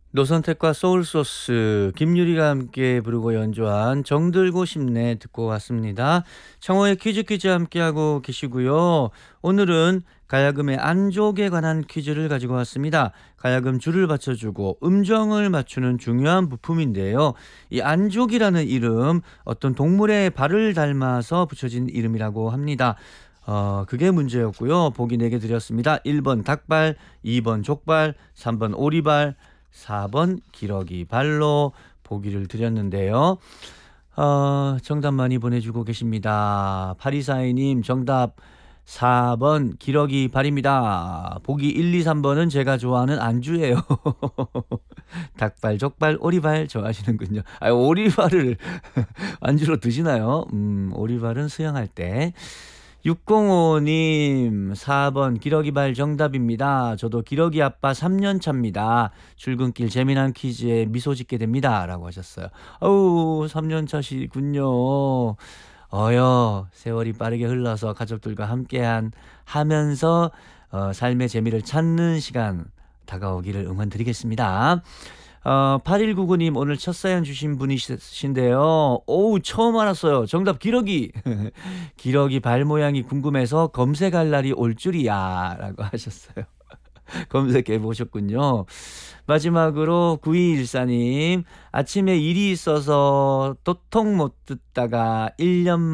노선택과 소울소스 김유리가 함께 부르고 연주한 정들고 싶네 듣고 왔습니다. 청호의 퀴즈 함께하고 계시고요. 오늘은 가야금의 안족에 관한 퀴즈를 가지고 왔습니다. 가야금 줄을 받쳐주고 음정을 맞추는 중요한 부품인데요. 이 안족이라는 이름 어떤 동물의 발을 닮아서 붙여진 이름이라고 합니다. 그게 문제였고요. 보기 4개 드렸습니다. 1번 닭발, 2번 족발, 3번 오리발, 4번 기러기 발로 보기를 드렸는데요. 정답 많이 보내주고 계십니다. 8242님 정답 4번 기러기 발입니다. 보기 1, 2, 3번은 제가 좋아하는 안주예요. 닭발, 족발, 오리발 좋아하시는군요. 오리발을 안주로 드시나요? 오리발은 수영할 때. 605님 4번 기러기발 정답입니다. 저도 기러기 아빠 3년 차입니다. 출근길 재미난 퀴즈에 미소 짓게 됩니다. 라고 하셨어요. 어우 3년 차시군요. 세월이 빠르게 흘러서 가족들과 하면서 삶의 재미를 찾는 시간 다가오기를 응원드리겠습니다. 8199님 오늘 첫 사연 주신 분이신데요. 오우 처음 알았어요. 정답 기러기. 기러기 발 모양이 궁금해서 검색할 날이 올 줄이야 라고 하셨어요. 검색해 보셨군요. 마지막으로 9214님 아침에 일이 있어서 도통 못 듣다가 1년